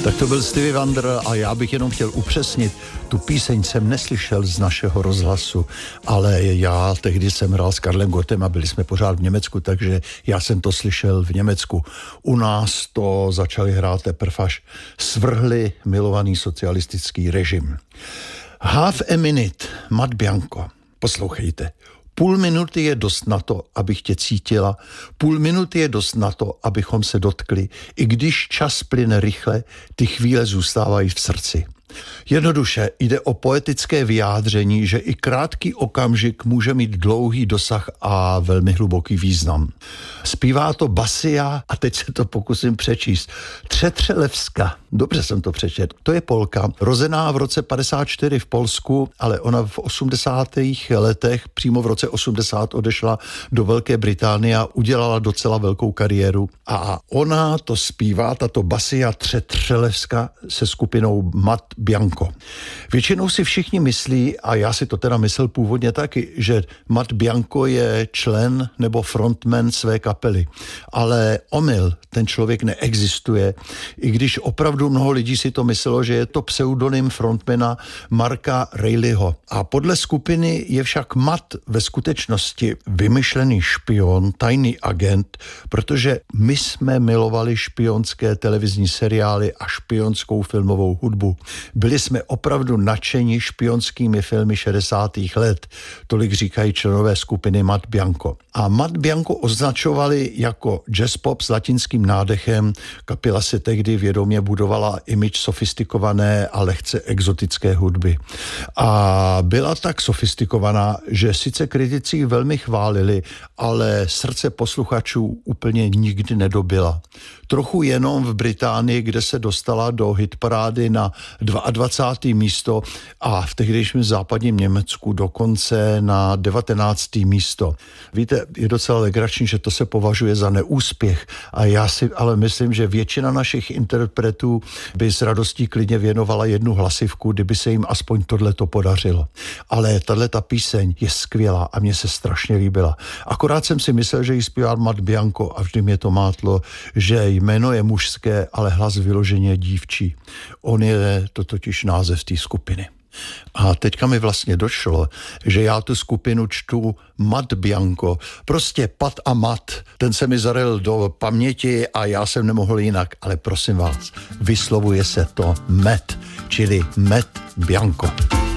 Tak to byl Stevie Wonder a já bych jenom chtěl upřesnit, tu píseň jsem neslyšel z našeho rozhlasu, ale já tehdy jsem hrál s Karlem Gottem a byli jsme pořád v Německu, takže já jsem to slyšel v Německu. U nás to začali hrát teprve až svrhli milovaný socialistický režim. Half a minute, Matt Bianco. Poslouchejte. Půl minuty je dost na to, abych tě cítila, půl minuty je dost na to, abychom se dotkli, i když čas plyne rychle, ty chvíle zůstávají v srdci. Jednoduše jde o poetické vyjádření, že i krátký okamžik může mít dlouhý dosah a velmi hluboký význam. Zpívá to Basia a teď se to pokusím přečíst. Třetřelevska, dobře jsem to přečetl, to je Polka, rozená v roce 54 v Polsku, ale ona v 80. letech, přímo v roce 80 odešla do Velké Británie a udělala docela velkou kariéru. A ona to zpívá, tato Basia Třetřelevska se skupinou Matt Bianco. Většinou si všichni myslí, a já si to teda myslel původně taky, že Matt Bianco je člen nebo frontman své kapely. Ale omyl, ten člověk neexistuje, i když opravdu mnoho lidí si to myslelo, že je to pseudonym frontmana Marka Rayleighho. A podle skupiny je však Matt ve skutečnosti vymyšlený špion, tajný agent, protože my jsme milovali špionské televizní seriály a špionskou filmovou hudbu. Byli jsme opravdu nadšeni špionskými filmy 60. let, tolik říkají členové skupiny Matt Bianco. A Matt Bianco označovali jako jazz pop s latinským nádechem, kapela se tehdy vědomě budovala image sofistikované a lehce exotické hudby. A byla tak sofistikovaná, že sice kritici velmi chválili, ale srdce posluchačů úplně nikdy nedobila. Trochu jenom v Británii, kde se dostala do hitparády na 22. místo a v tehdejším západním Německu dokonce na 19. místo. Víte, je docela legrační, že to se považuje za neúspěch a já si ale myslím, že většina našich interpretů by s radostí klidně věnovala jednu hlasivku, kdyby se jim aspoň tohleto podařilo. Ale tahleta píseň je skvělá a mně se strašně líbila. Akorát jsem si myslel, že ji zpívá Matt Bianco a vždy mě to mátlo, že jméno je mužské, ale hlas vyloženě dívčí. On je to totiž název té skupiny. A teďka mi vlastně došlo, že já tu skupinu čtu Matt Bianco. Prostě Pat a Matt, ten se mi zaryl do paměti a já jsem nemohl jinak. Ale prosím vás, vyslovuje se to Matt, čili Matt Bianco.